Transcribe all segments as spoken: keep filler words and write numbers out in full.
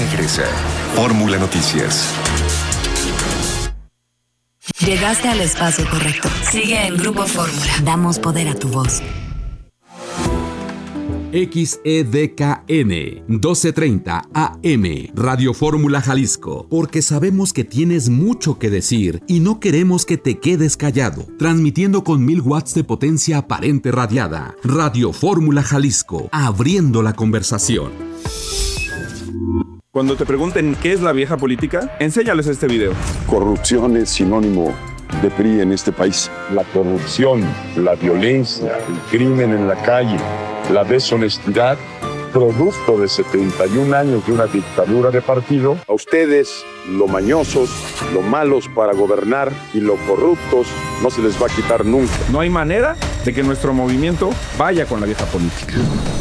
regresa. Fórmula Noticias. Llegaste al espacio correcto. Sigue en Grupo Fórmula. Damos poder a tu voz. X E D K N doce treinta A M Radio Fórmula Jalisco, porque sabemos que tienes mucho que decir y no queremos que te quedes callado. Transmitiendo con mil watts de potencia aparente radiada. Radio Fórmula Jalisco, abriendo la conversación. Cuando te pregunten qué es la vieja política, enséñales este video. Corrupción es sinónimo de P R I en este país. La corrupción, la violencia, el crimen en la calle, la deshonestidad, producto de setenta y un años de una dictadura de partido. A ustedes, lo mañosos, lo malos para gobernar y lo corruptos, no se les va a quitar nunca. No hay manera de que nuestro movimiento vaya con la vieja política.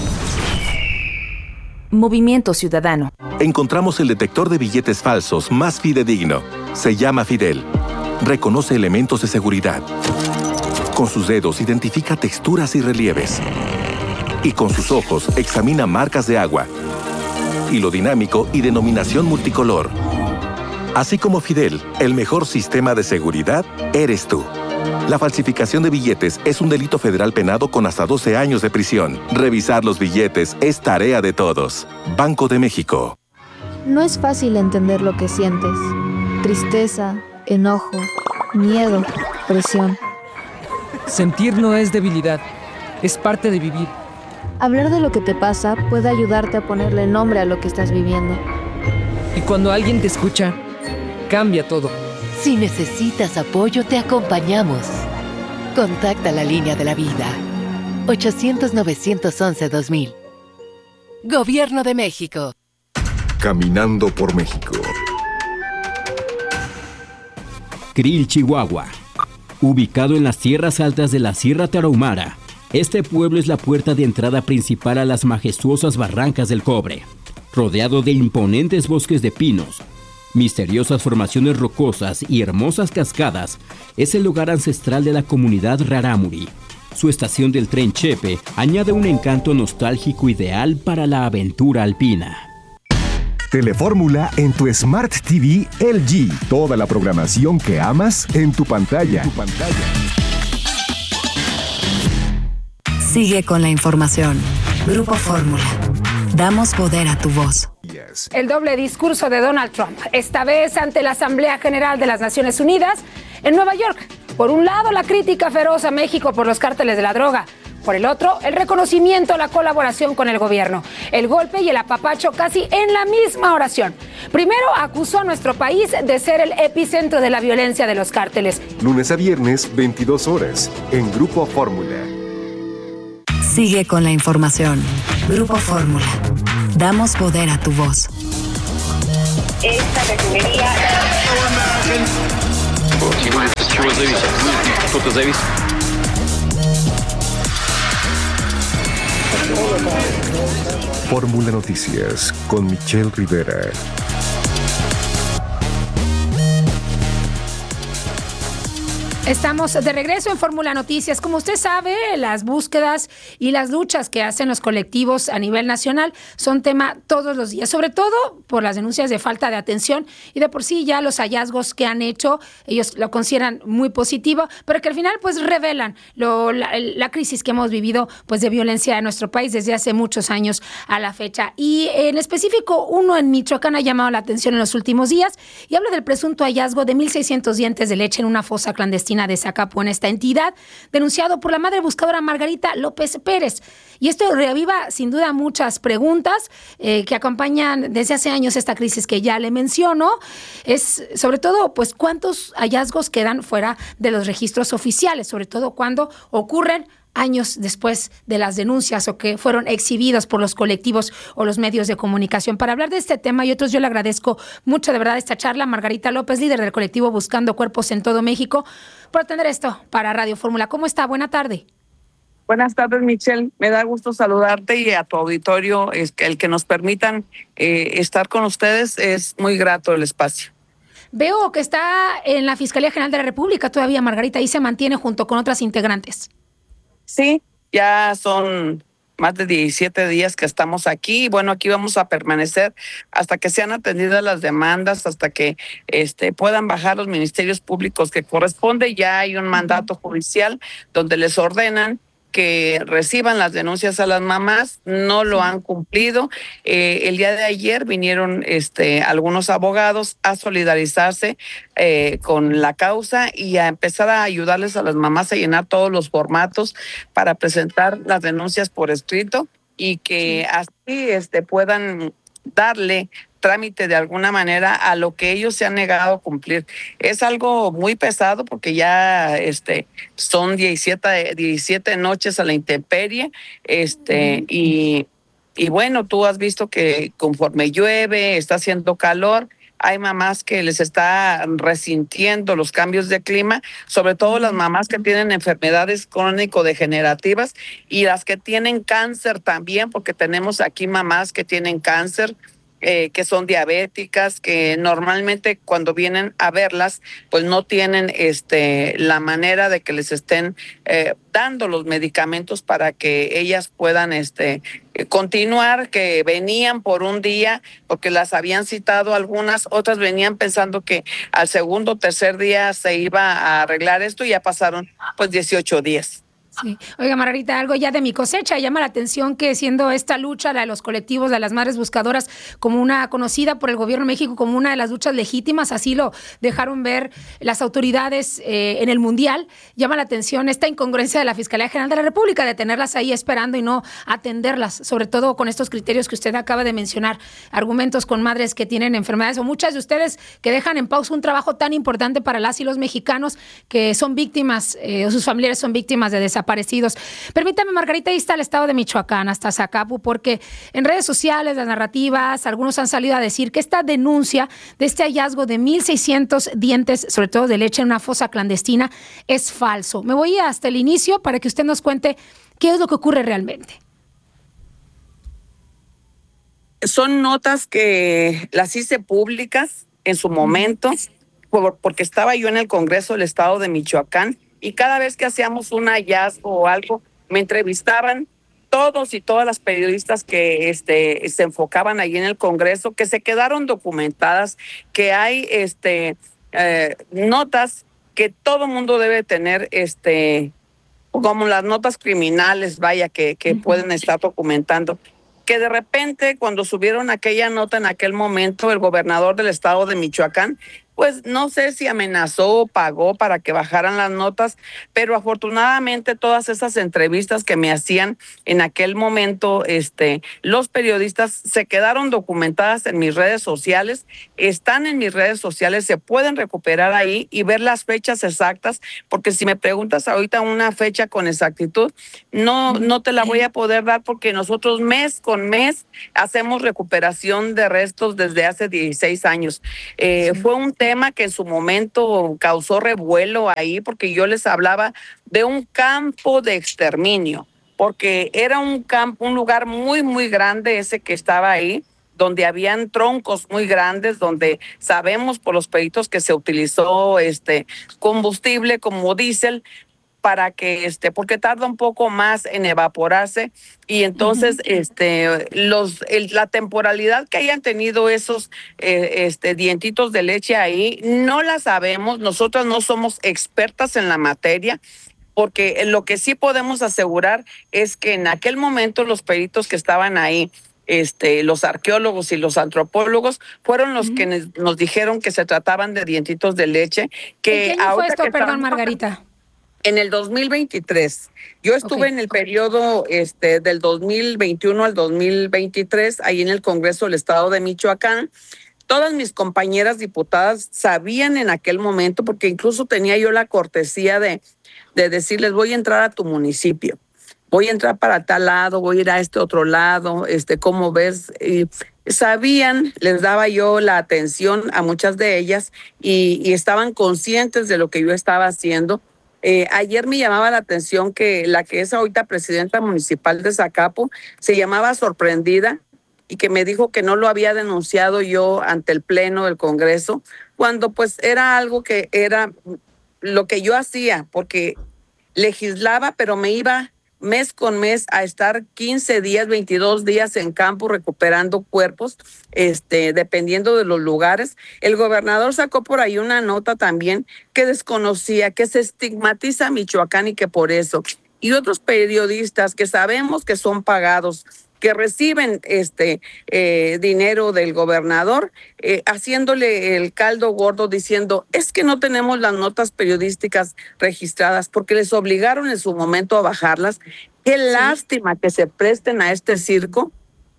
Movimiento Ciudadano. Encontramos el detector de billetes falsos más fidedigno. Se llama Fidel. Reconoce elementos de seguridad. Con sus dedos identifica texturas y relieves. Y con sus ojos examina marcas de agua. Hilo dinámico y denominación multicolor. Así como Fidel, el mejor sistema de seguridad eres tú. La falsificación de billetes es un delito federal penado con hasta doce años de prisión. Revisar los billetes es tarea de todos. Banco de México. No es fácil entender lo que sientes. Tristeza, enojo, miedo, presión. Sentir no es debilidad, es parte de vivir. Hablar de lo que te pasa puede ayudarte a ponerle nombre a lo que estás viviendo. Y cuando alguien te escucha, cambia todo. Si necesitas apoyo, te acompañamos. Contacta la línea de la vida. ochocientos, novecientos once, dos mil. Gobierno de México. Caminando por México. Krill, Chihuahua. Ubicado en las tierras altas de la Sierra Tarahumara, este pueblo es la puerta de entrada principal a las majestuosas barrancas del Cobre. Rodeado de imponentes bosques de pinos, misteriosas formaciones rocosas y hermosas cascadas, es el lugar ancestral de la comunidad Rarámuri. Su estación del tren Chepe añade un encanto nostálgico ideal para la aventura alpina. Telefórmula en tu Smart T V L G. Toda la programación que amas en tu pantalla. En tu pantalla. Sigue con la información. Grupo Fórmula. Damos poder a tu voz. El doble discurso de Donald Trump, esta vez ante la Asamblea General de las Naciones Unidas en Nueva York. Por un lado, la crítica feroz a México por los cárteles de la droga. Por el otro, el reconocimiento a la colaboración con el gobierno. El golpe y el apapacho casi en la misma oración. Primero, acusó a nuestro país de ser el epicentro de la violencia de los cárteles. Lunes a viernes, veintidós horas, en Grupo Fórmula. Sigue con la información. Grupo Fórmula. Damos poder a tu voz. Esta refinería... Fórmula Noticias con Michelle Rivera. Estamos de regreso en Fórmula Noticias. Como usted sabe, las búsquedas y las luchas que hacen los colectivos a nivel nacional son tema todos los días, sobre todo por las denuncias de falta de atención y de por sí ya los hallazgos que han hecho, ellos lo consideran muy positivo, pero que al final pues revelan lo, la, la crisis que hemos vivido pues de violencia en nuestro país desde hace muchos años a la fecha. Y en específico, uno en Michoacán ha llamado la atención en los últimos días y habla del presunto hallazgo de mil seiscientos dientes de leche en una fosa clandestina de Zacapu en esta entidad, denunciado por la madre buscadora Margarita López Pérez. Y esto reaviva sin duda muchas preguntas eh, que acompañan desde hace años esta crisis que ya le menciono. Es sobre todo, pues, cuántos hallazgos quedan fuera de los registros oficiales, sobre todo cuando ocurren años después de las denuncias o que fueron exhibidos por los colectivos o los medios de comunicación. Para hablar de este tema y otros, yo le agradezco mucho de verdad esta charla, Margarita López, líder del colectivo Buscando Cuerpos en todo México, por atender esto para Radio Fórmula. ¿Cómo está? Buena tarde. Buenas tardes, Michelle. Me da gusto saludarte y a tu auditorio. Es que el que nos permitan eh, estar con ustedes es muy grato el espacio. Veo que está en la Fiscalía General de la República todavía, Margarita, y se mantiene junto con otras integrantes. Sí, ya son más de diecisiete días que estamos aquí. Y bueno, aquí vamos a permanecer hasta que sean atendidas las demandas, hasta que este, puedan bajar los ministerios públicos que corresponde. Ya hay un mandato judicial donde les ordenan que reciban las denuncias a las mamás, no lo han cumplido. Eh, el día de ayer vinieron este, algunos abogados a solidarizarse eh, con la causa y a empezar a ayudarles a las mamás a llenar todos los formatos para presentar las denuncias por escrito y que así este, puedan darle trámite de alguna manera a lo que ellos se han negado a cumplir. Es algo muy pesado porque ya este son diecisiete, diecisiete noches a la intemperie, este, y, y bueno, tú has visto que conforme llueve, está haciendo calor, hay mamás que les está resintiendo los cambios de clima, sobre todo las mamás que tienen enfermedades crónico-degenerativas y las que tienen cáncer también, porque tenemos aquí mamás que tienen cáncer, Eh, que son diabéticas, que normalmente cuando vienen a verlas, pues no tienen este la manera de que les estén eh, dando los medicamentos para que ellas puedan este continuar, que venían por un día porque las habían citado algunas, otras venían pensando que al segundo o tercer día se iba a arreglar esto y ya pasaron pues dieciocho días. Sí. Oiga, Margarita, algo ya de mi cosecha. Llama la atención que siendo esta lucha, la de los colectivos de las madres buscadoras, como una conocida por el gobierno de México como una de las luchas legítimas, así lo dejaron ver las autoridades eh, en el Mundial, llama la atención esta incongruencia de la Fiscalía General de la República de tenerlas ahí esperando y no atenderlas, sobre todo con estos criterios que usted acaba de mencionar, argumentos con madres que tienen enfermedades o muchas de ustedes que dejan en pausa un trabajo tan importante para las y los mexicanos que son víctimas eh, o sus familiares son víctimas de desaparición. Parecidos. Permítame, Margarita, ahí está el estado de Michoacán, hasta Zacapu, porque en redes sociales, las narrativas, algunos han salido a decir que esta denuncia de este hallazgo de mil seiscientos dientes, sobre todo de leche en una fosa clandestina, es falso. Me voy hasta el inicio para que usted nos cuente qué es lo que ocurre realmente. Son notas que las hice públicas en su momento, por, porque estaba yo en el Congreso del Estado de Michoacán. Y cada vez que hacíamos un hallazgo o algo, me entrevistaban todos y todas las periodistas que este, se enfocaban ahí en el Congreso, que se quedaron documentadas, que hay este, eh, notas que todo mundo debe tener, este, como las notas criminales, vaya, que, que uh-huh. pueden estar documentando. Que de repente, cuando subieron aquella nota en aquel momento, el gobernador del estado de Michoacán, pues no sé si amenazó o pagó para que bajaran las notas, pero afortunadamente todas esas entrevistas que me hacían en aquel momento, este, los periodistas se quedaron documentadas en mis redes sociales, están en mis redes sociales, se pueden recuperar ahí y ver las fechas exactas, porque si me preguntas ahorita una fecha con exactitud, no, no te la voy a poder dar porque nosotros mes con mes hacemos recuperación de restos desde hace dieciséis años. Eh, sí. Fue un tema tema que en su momento causó revuelo ahí porque yo les hablaba de un campo de exterminio, porque era un campo, un lugar muy, muy grande ese que estaba ahí, donde habían troncos muy grandes, donde sabemos por los peritos que se utilizó este combustible como diésel, para que este porque tarda un poco más en evaporarse y entonces uh-huh. este los el, la temporalidad que hayan tenido esos eh, este dientitos de leche ahí no la sabemos, nosotras no somos expertas en la materia, porque lo que sí podemos asegurar es que en aquel momento los peritos que estaban ahí, este los arqueólogos y los antropólogos fueron los uh-huh. que nos, nos dijeron que se trataban de dientitos de leche. Que ¿En qué año fue esto, perdón, Margarita? En el dos mil veintitrés. Yo estuve okay. en el periodo este, del dos mil veintiuno al dos mil veintitrés, ahí en el Congreso del Estado de Michoacán. Todas mis compañeras diputadas sabían en aquel momento, porque incluso tenía yo la cortesía de, de decirles, voy a entrar a tu municipio, voy a entrar para tal lado, voy a ir a este otro lado, este, ¿cómo ves? Y sabían, les daba yo la atención a muchas de ellas y, y estaban conscientes de lo que yo estaba haciendo. Eh, ayer me llamaba la atención que la que es ahorita presidenta municipal de Zacapu se llamaba Sorprendida y que me dijo que no lo había denunciado yo ante el Pleno del Congreso, cuando pues era algo que era lo que yo hacía, porque legislaba, pero me iba mes con mes a estar quince días, veintidós días en campo recuperando cuerpos, este, dependiendo de los lugares. El gobernador sacó por ahí una nota también que desconocía, que se estigmatiza a Michoacán y que por eso. Y otros periodistas que sabemos que son pagados, que reciben este eh, dinero del gobernador, eh, haciéndole el caldo gordo diciendo, es que no tenemos las notas periodísticas registradas porque les obligaron en su momento a bajarlas. Qué sí. Lástima que se presten a este circo,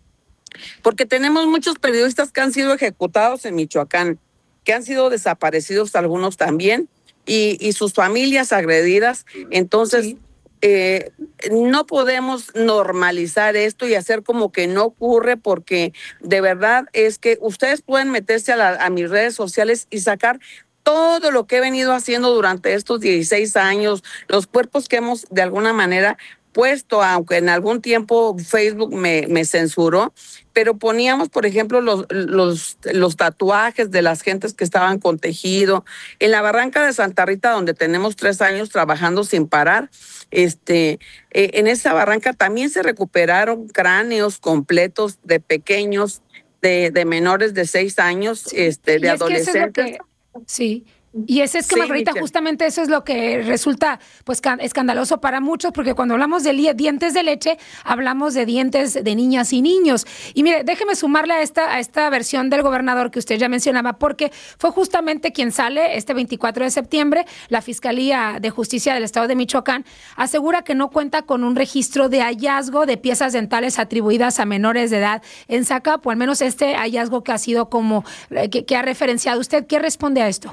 porque tenemos muchos periodistas que han sido ejecutados en Michoacán, que han sido desaparecidos algunos también, y, y sus familias agredidas. Entonces, sí. Eh, no podemos normalizar esto y hacer como que no ocurre, porque de verdad es que ustedes pueden meterse a, la, a mis redes sociales y sacar todo lo que he venido haciendo durante estos dieciséis años, los cuerpos que hemos de alguna manera puesto, aunque en algún tiempo Facebook me, me censuró, pero poníamos, por ejemplo, los, los, los tatuajes de las gentes que estaban con tejido. En la Barranca de Santa Rita, donde tenemos tres años trabajando sin parar, este, eh, en esa barranca también se recuperaron cráneos completos de pequeños, de, de menores de seis años, sí. este, de adolescentes. Sí. Y ese es que, sí, Margarita, Michelle, justamente eso es lo que resulta pues escandaloso para muchos, porque cuando hablamos de li- dientes de leche, hablamos de dientes de niñas y niños. Y mire, déjeme sumarle a esta, a esta versión del gobernador que usted ya mencionaba, porque fue justamente quien sale este veinticuatro de septiembre. La Fiscalía de Justicia del Estado de Michoacán asegura que no cuenta con un registro de hallazgo de piezas dentales atribuidas a menores de edad en Zacapu, al menos este hallazgo que ha sido como, que, que ha referenciado usted. ¿Qué responde a esto?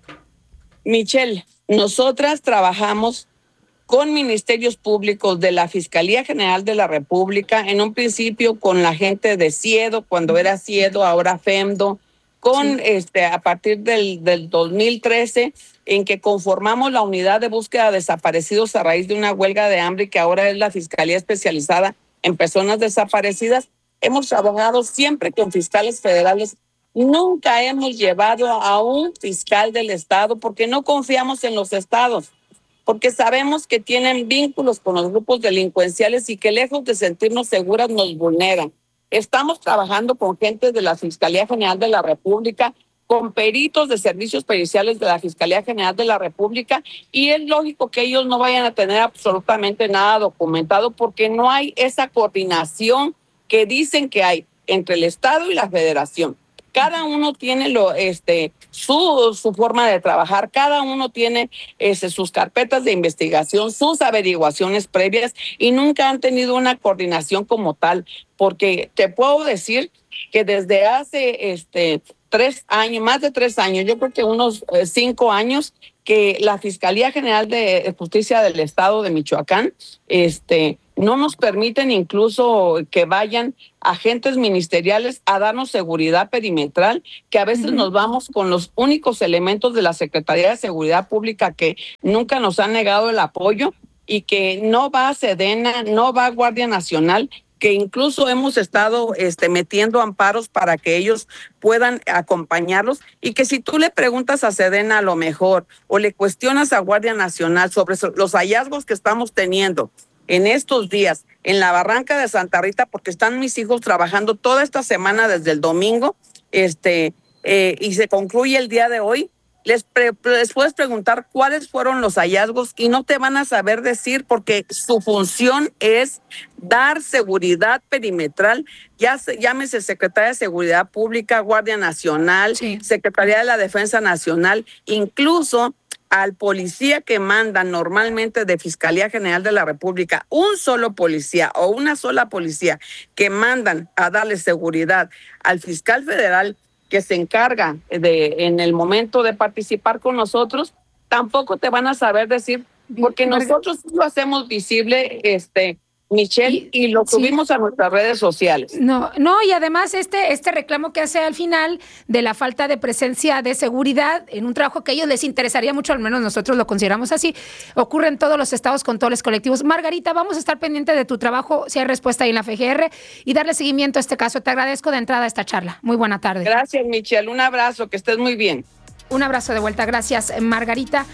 Michelle, nosotras trabajamos con ministerios públicos de la Fiscalía General de la República, en un principio con la gente de Ciedo, cuando era Ciedo, ahora FEMDO, con sí. este a partir del, del dos mil trece, en que conformamos la unidad de búsqueda de desaparecidos a raíz de una huelga de hambre, que ahora es la Fiscalía Especializada en Personas Desaparecidas. Hemos trabajado siempre con fiscales federales. Nunca hemos llevado a un fiscal del estado porque no confiamos en los estados, porque sabemos que tienen vínculos con los grupos delincuenciales y que lejos de sentirnos seguras nos vulneran. Estamos trabajando con gente de la Fiscalía General de la República, con peritos de servicios periciales de la Fiscalía General de la República, y es lógico que ellos no vayan a tener absolutamente nada documentado porque no hay esa coordinación que dicen que hay entre el estado y la federación. Cada uno tiene lo, este, su, su forma de trabajar, cada uno tiene este, sus carpetas de investigación, sus averiguaciones previas, y nunca han tenido una coordinación como tal, porque te puedo decir que desde hace este, tres años, más de tres años, yo creo que unos eh, cinco años, que la Fiscalía General de Justicia del Estado de Michoacán este, no nos permiten incluso que vayan agentes ministeriales a darnos seguridad perimetral, que a veces uh-huh. nos vamos con los únicos elementos de la Secretaría de Seguridad Pública que nunca nos han negado el apoyo, y que no va a Sedena, no va a Guardia Nacional, que incluso hemos estado este, metiendo amparos para que ellos puedan acompañarlos, y que si tú le preguntas a Sedena a lo mejor o le cuestionas a Guardia Nacional sobre los hallazgos que estamos teniendo en estos días en la Barranca de Santa Rita, porque están mis hijos trabajando toda esta semana desde el domingo este, eh, y se concluye el día de hoy, Les, pre, les puedes preguntar cuáles fueron los hallazgos y no te van a saber decir, porque su función es dar seguridad perimetral, ya se, llámese Secretaría de Seguridad Pública, Guardia Nacional, sí. Secretaría de la Defensa Nacional, incluso al policía que mandan normalmente de Fiscalía General de la República, un solo policía o una sola policía que mandan a darle seguridad al fiscal federal que se encarga de en el momento de participar con nosotros, tampoco te van a saber decir, porque nosotros lo hacemos visible, este Michelle, y, y lo subimos sí. a nuestras redes sociales. No, no, y además este, este reclamo que hace al final de la falta de presencia de seguridad en un trabajo que a ellos les interesaría mucho, al menos nosotros lo consideramos así, ocurre en todos los estados con todos los colectivos. Margarita, vamos a estar pendientes de tu trabajo, si hay respuesta ahí en la F G R, y darle seguimiento a este caso. Te agradezco de entrada a esta charla. Muy buena tarde. Gracias, Michelle. Un abrazo, que estés muy bien. Un abrazo de vuelta. Gracias, Margarita.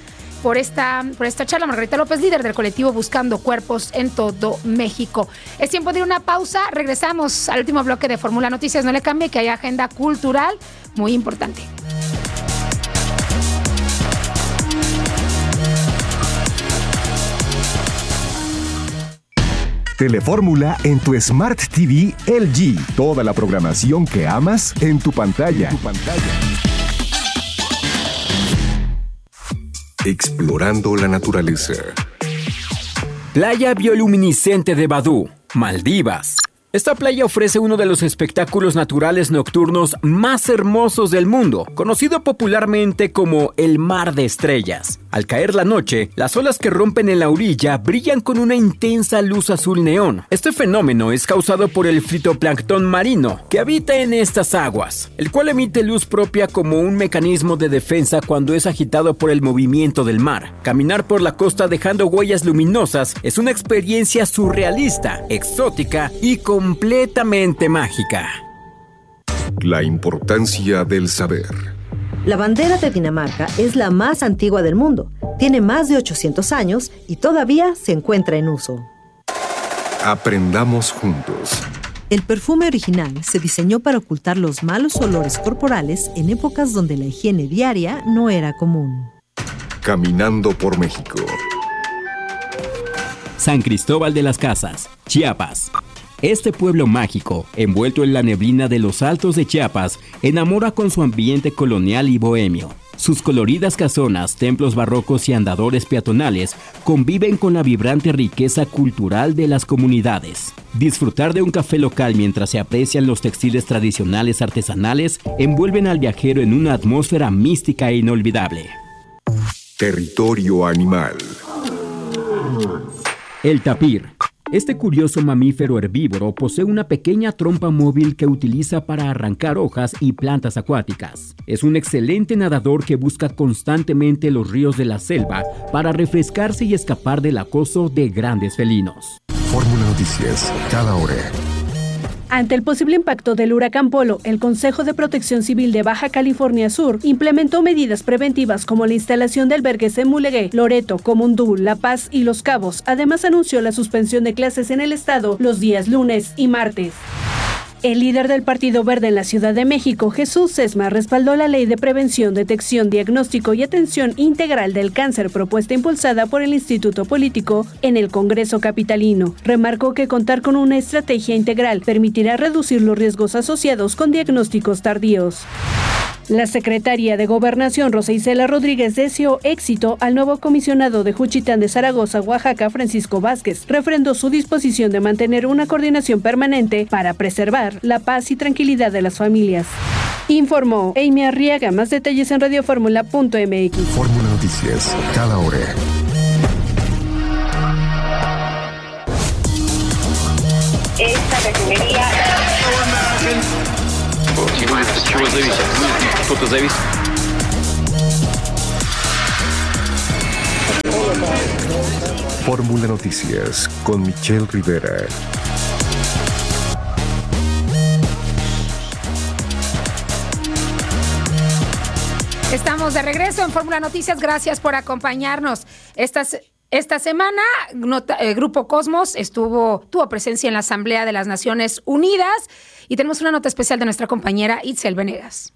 por esta, por esta charla. Margarita López, líder del colectivo Buscando Cuerpos en todo México. Es tiempo de una pausa. Regresamos al último bloque de Fórmula Noticias. No le cambie, que hay agenda cultural muy importante. Telefórmula en tu Smart T V L G. Toda la programación que amas en tu pantalla. En tu pantalla. Explorando la naturaleza. Playa bioluminiscente de Badú, Maldivas. Esta playa ofrece uno de los espectáculos naturales nocturnos más hermosos del mundo, conocido popularmente como el Mar de Estrellas. Al caer la noche, las olas que rompen en la orilla brillan con una intensa luz azul neón. Este fenómeno es causado por el fitoplancton marino que habita en estas aguas, el cual emite luz propia como un mecanismo de defensa cuando es agitado por el movimiento del mar. Caminar por la costa dejando huellas luminosas es una experiencia surrealista, exótica y completamente mágica. La importancia del saber. La bandera de Dinamarca es la más antigua del mundo. Tiene más de ochocientos años y todavía se encuentra en uso. Aprendamos juntos. El perfume original se diseñó para ocultar los malos olores corporales en épocas donde la higiene diaria no era común. Caminando por México. San Cristóbal de las Casas, Chiapas. Este pueblo mágico, envuelto en la neblina de los altos de Chiapas, enamora con su ambiente colonial y bohemio. Sus coloridas casonas, templos barrocos y andadores peatonales conviven con la vibrante riqueza cultural de las comunidades. Disfrutar de un café local mientras se aprecian los textiles tradicionales artesanales envuelven al viajero en una atmósfera mística e inolvidable. Territorio animal. El tapir. Este curioso mamífero herbívoro posee una pequeña trompa móvil que utiliza para arrancar hojas y plantas acuáticas. Es un excelente nadador que busca constantemente los ríos de la selva para refrescarse y escapar del acoso de grandes felinos. Fórmula Noticias, cada hora. Ante el posible impacto del huracán Polo, el Consejo de Protección Civil de Baja California Sur implementó medidas preventivas como la instalación de albergues en Mulegé, Loreto, Comundú, La Paz y Los Cabos. Además, anunció la suspensión de clases en el estado los días lunes y martes. El líder del Partido Verde en la Ciudad de México, Jesús Sesma, respaldó la Ley de Prevención, Detección, Diagnóstico y Atención Integral del Cáncer propuesta e impulsada por el Instituto Político en el Congreso capitalino. Remarcó que contar con una estrategia integral permitirá reducir los riesgos asociados con diagnósticos tardíos. La secretaria de Gobernación, Rosa Isela Rodríguez, deseó éxito al nuevo comisionado de Juchitán de Zaragoza, Oaxaca, Francisco Vázquez. Refrendó su disposición de mantener una coordinación permanente para preservar la paz y tranquilidad de las familias. Informó Amy Arriaga. Más detalles en radioformula punto m x. Fórmula Noticias, cada hora. Esta refinería... Чего зависит? Кто-то зависит. Fórmula Noticias con Michelle Rivera. Estamos de regreso en Fórmula Noticias. Gracias por acompañarnos. Estas Esta semana, nota, eh, Grupo Cosmos estuvo, tuvo presencia en la Asamblea de las Naciones Unidas y tenemos una nota especial de nuestra compañera Itzel Venegas.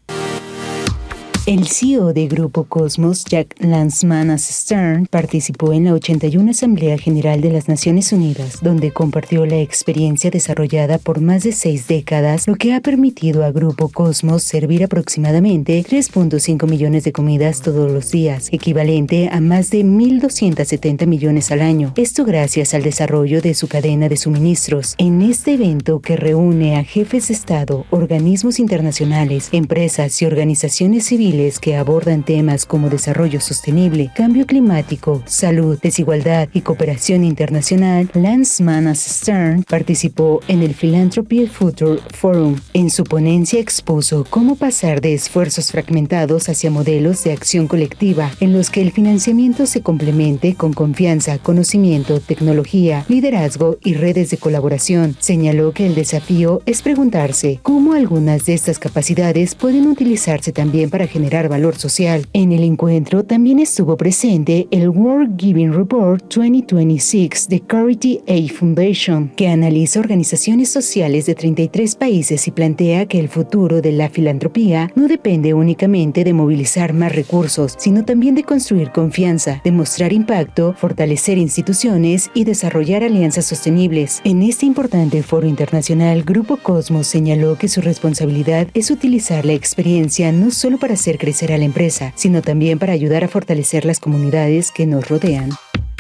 El C E O de Grupo Cosmos, Jack Lansman-Stern, participó en la ochenta y una Asamblea General de las Naciones Unidas, donde compartió la experiencia desarrollada por más de seis décadas, lo que ha permitido a Grupo Cosmos servir aproximadamente tres punto cinco millones de comidas todos los días, equivalente a más de mil doscientos setenta millones al año. Esto gracias al desarrollo de su cadena de suministros. En este evento que reúne a jefes de Estado, organismos internacionales, empresas y organizaciones civiles que abordan temas como desarrollo sostenible, cambio climático, salud, desigualdad y cooperación internacional, Lansman-Stern participó en el Philanthropy Future Forum. En su ponencia expuso cómo pasar de esfuerzos fragmentados hacia modelos de acción colectiva en los que el financiamiento se complemente con confianza, conocimiento, tecnología, liderazgo y redes de colaboración. Señaló que el desafío es preguntarse cómo algunas de estas capacidades pueden utilizarse también para generar generar valor social. En el encuentro también estuvo presente el World Giving Report veinte veintiséis de Charity Aid Foundation, que analiza organizaciones sociales de treinta y tres países y plantea que el futuro de la filantropía no depende únicamente de movilizar más recursos, sino también de construir confianza, demostrar impacto, fortalecer instituciones y desarrollar alianzas sostenibles. En este importante foro internacional, Grupo Cosmos señaló que su responsabilidad es utilizar la experiencia no solo para hacer crecer a la empresa, sino también para ayudar a fortalecer las comunidades que nos rodean.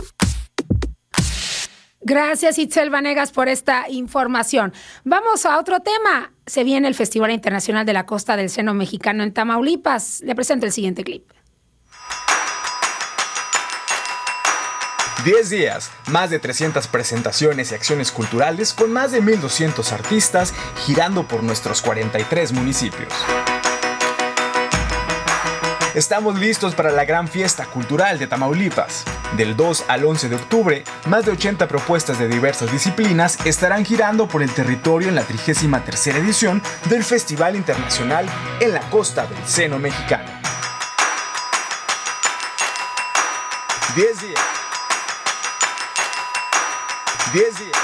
Gracias, Itzel Vanegas, por esta información. Vamos a otro tema. Se viene el Festival Internacional de la Costa del Seno Mexicano en Tamaulipas. Le presento el siguiente clip. diez días, más de trescientas presentaciones y acciones culturales con más de mil doscientos artistas girando por nuestros cuarenta y tres municipios. Estamos listos para la gran fiesta cultural de Tamaulipas. Del dos al once de octubre, más de ochenta propuestas de diversas disciplinas estarán girando por el territorio en la trigésima tercera edición del Festival Internacional en la Costa del Seno Mexicano. diez días. diez días.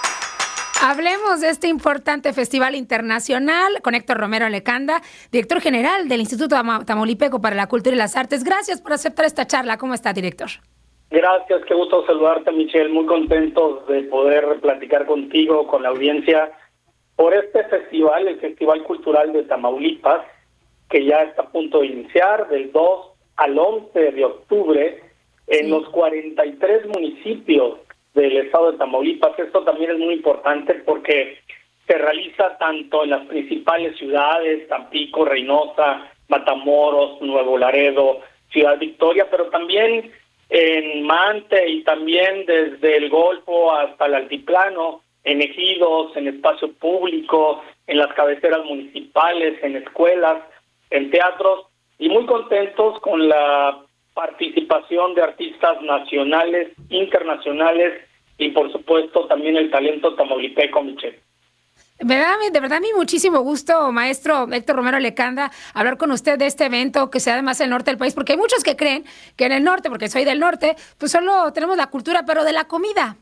Hablemos de este importante festival internacional con Héctor Romero Lecanda, director general del Instituto Tamaulipeco para la Cultura y las Artes. Gracias por aceptar esta charla. ¿Cómo está, director? Gracias, qué gusto saludarte, Michelle. Muy contentos de poder platicar contigo, con la audiencia, por este festival, el Festival Cultural de Tamaulipas, que ya está a punto de iniciar del dos al once de octubre en sí. los cuarenta y tres municipios del estado de Tamaulipas. Esto también es muy importante porque se realiza tanto en las principales ciudades, Tampico, Reynosa, Matamoros, Nuevo Laredo, Ciudad Victoria, pero también en Mante y también desde el Golfo hasta el Altiplano, en ejidos, en espacio público, en las cabeceras municipales, en escuelas, en teatros, y muy contentos con la participación de artistas nacionales, internacionales y por supuesto también el talento tamaulipeco, Michelle. ¿Verdad? De verdad, a mí muchísimo gusto, maestro Héctor Romero Lecanda, hablar con usted de este evento que se da además en el norte del país, porque hay muchos que creen que en el norte, porque soy del norte, pues solo tenemos la cultura, pero de la comida,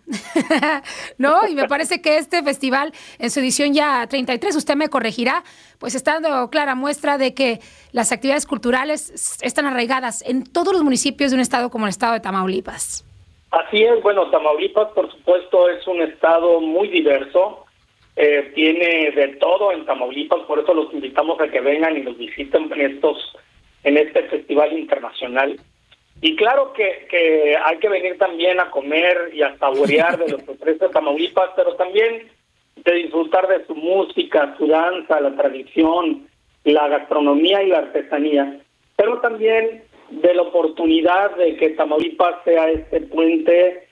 ¿no? Y me parece que este festival, en su edición ya treinta y tres, usted me corregirá, pues está dando clara muestra de que las actividades culturales están arraigadas en todos los municipios de un estado como el estado de Tamaulipas. Así es, bueno, Tamaulipas, por supuesto, es un estado muy diverso. Eh, tiene de todo en Tamaulipas, por eso los invitamos a que vengan y nos visiten en estos en este festival internacional. Y claro que, que hay que venir también a comer y a saborear de lo que ofrece Tamaulipas, pero también de disfrutar de su música, su danza, la tradición, la gastronomía y la artesanía, pero también de la oportunidad de que Tamaulipas sea este puente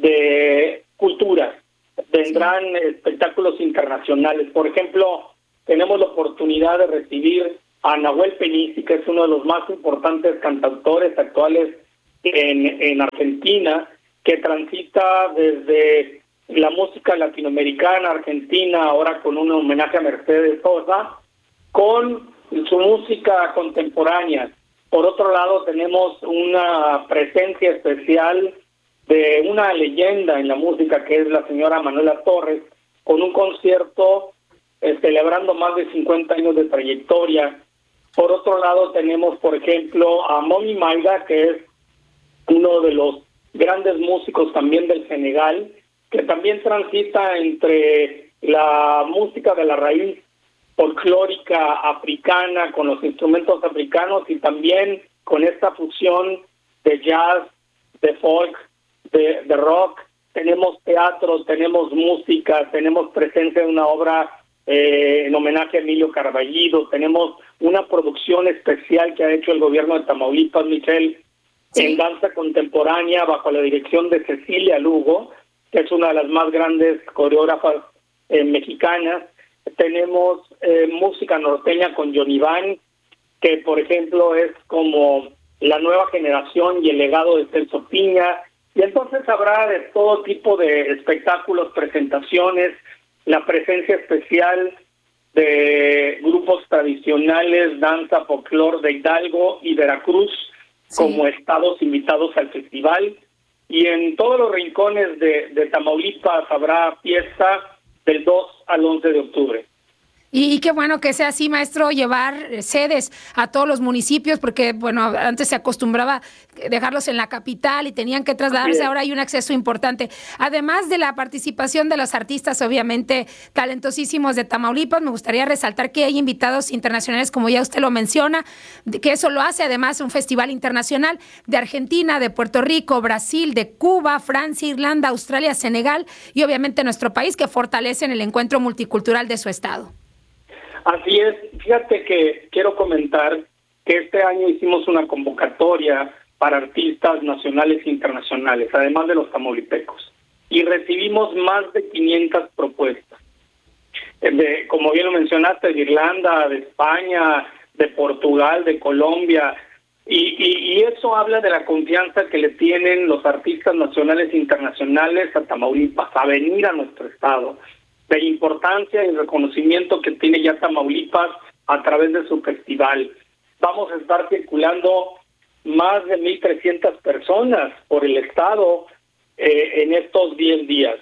de cultura. Vendrán espectáculos internacionales. Por ejemplo, tenemos la oportunidad de recibir a Nahuel Penisi, que es uno de los más importantes cantautores actuales en, en Argentina, que transita desde la música latinoamericana, argentina, ahora con un homenaje a Mercedes Sosa, con su música contemporánea. Por otro lado, tenemos una presencia especial de una leyenda en la música que es la señora Manuela Torres, con un concierto eh, celebrando más de cincuenta años de trayectoria. Por otro lado tenemos, por ejemplo, a Momi Maiga, que es uno de los grandes músicos también del Senegal, que también transita entre la música de la raíz folclórica africana con los instrumentos africanos y también con esta fusión de jazz, de folk, De, de rock. Tenemos teatro, tenemos música, tenemos presencia de una obra eh, en homenaje a Emilio Carballido, tenemos una producción especial que ha hecho el gobierno de Tamaulipas, Michelle, sí. en danza contemporánea bajo la dirección de Cecilia Lugo, que es una de las más grandes coreógrafas eh, mexicanas. Tenemos eh, música norteña con Johnny Van, que por ejemplo es como la nueva generación y el legado de Celso Piña. Y entonces habrá de todo tipo de espectáculos, presentaciones, la presencia especial de grupos tradicionales tradicionales danza folclor de Hidalgo y Veracruz sí. como estados invitados al festival. Y en todos los rincones de, de Tamaulipas habrá fiesta del dos al once de octubre. Y, y qué bueno que sea así, maestro, llevar sedes a todos los municipios, porque, bueno, antes se acostumbraba dejarlos en la capital y tenían que trasladarse, ahora hay un acceso importante. Además de la participación de los artistas, obviamente, talentosísimos de Tamaulipas, me gustaría resaltar que hay invitados internacionales, como ya usted lo menciona, que eso lo hace además un festival internacional de Argentina, de Puerto Rico, Brasil, de Cuba, Francia, Irlanda, Australia, Senegal y obviamente nuestro país, que fortalecen el encuentro multicultural de su estado. Así es, fíjate que quiero comentar que este año hicimos una convocatoria para artistas nacionales e internacionales, además de los tamaulipecos, y recibimos más de quinientas propuestas, de, como bien lo mencionaste, de Irlanda, de España, de Portugal, de Colombia, y, y, y eso habla de la confianza que le tienen los artistas nacionales e internacionales a Tamaulipas, a venir a nuestro estado, de importancia y reconocimiento que tiene ya Tamaulipas a través de su festival. Vamos a estar circulando más de mil trescientas personas por el estado eh, en estos diez días.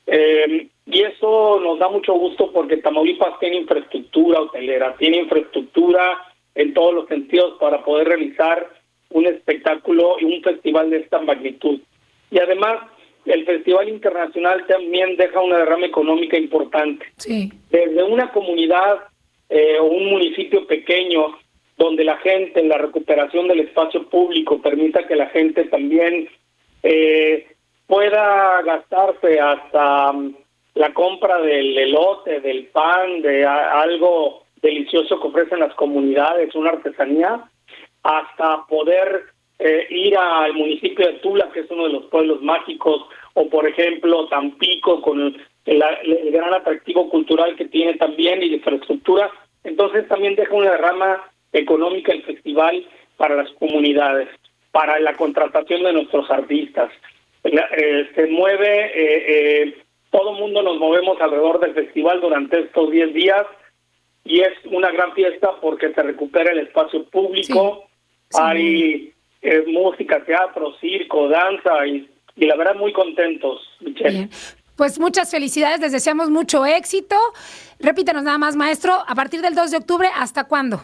Eh, y eso nos da mucho gusto porque Tamaulipas tiene infraestructura hotelera, tiene infraestructura en todos los sentidos para poder realizar un espectáculo y un festival de esta magnitud. Y además, el Festival Internacional también deja una derrama económica importante. Sí. Desde una comunidad eh, o un municipio pequeño, donde la gente, en la recuperación del espacio público, permita que la gente también eh, pueda gastarse hasta um, la compra del elote, del pan, de a, algo delicioso que ofrecen las comunidades, una artesanía, hasta poder Eh, ir al municipio de Tula, que es uno de los pueblos mágicos, o por ejemplo Tampico, con el, el, el gran atractivo cultural que tiene también y de infraestructura. Entonces también deja una derrama económica el festival para las comunidades, para la contratación de nuestros artistas. La, eh, se mueve, eh, eh, todo el mundo nos movemos alrededor del festival durante estos diez días y es una gran fiesta porque se recupera el espacio público, sí. Sí. Hay Eh, música, teatro, circo, danza y, y la verdad muy contentos, Michelle. Bien. Pues muchas felicidades, les deseamos mucho éxito. Repítanos nada más, maestro, a partir del dos de octubre, ¿hasta cuándo?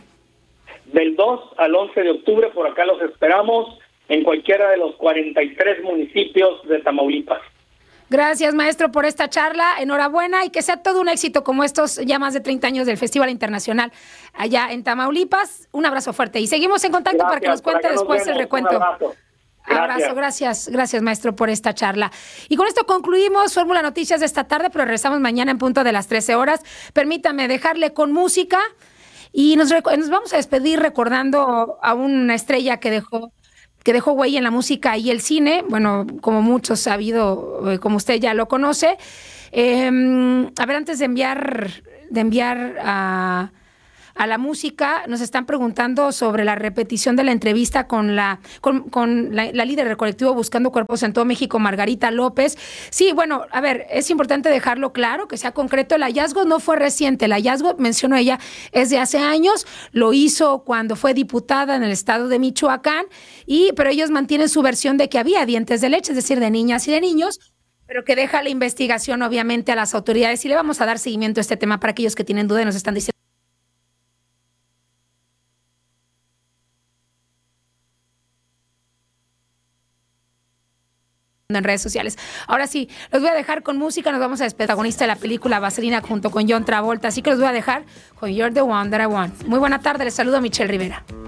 Del dos al once de octubre, por acá los esperamos en cualquiera de los cuarenta y tres municipios de Tamaulipas. Gracias, maestro, por esta charla. Enhorabuena y que sea todo un éxito como estos ya más de treinta años del Festival Internacional allá en Tamaulipas. Un abrazo fuerte y seguimos en contacto gracias, para que nos cuente después nos el recuento. Un abrazo. Gracias. Abrazo, gracias, gracias, maestro, por esta charla. Y con esto concluimos Fórmula Noticias de esta tarde, pero regresamos mañana en punto de las trece horas. Permítame dejarle con música y nos, nos vamos a despedir recordando a una estrella que dejó que dejó huella en la música y el cine, bueno, como muchos ha habido, como usted ya lo conoce. Eh, a ver, antes de enviar, de enviar a, a la música, nos están preguntando sobre la repetición de la entrevista con la con, con la, la líder del colectivo Buscando Cuerpos en todo México, Margarita López. Sí, bueno, a ver, es importante dejarlo claro, que sea concreto. El hallazgo no fue reciente, el hallazgo, mencionó ella, es de hace años, lo hizo cuando fue diputada en el estado de Michoacán, y pero ellos mantienen su versión de que había dientes de leche, es decir, de niñas y de niños, pero que deja la investigación obviamente a las autoridades, y le vamos a dar seguimiento a este tema para aquellos que tienen duda y nos están diciendo en redes sociales. Ahora sí, los voy a dejar con música, nos vamos a despedir, protagonista de la película Vaselina junto con John Travolta, así que los voy a dejar con You're the One That I Want. Muy buena tarde, les saludo a Michelle Rivera.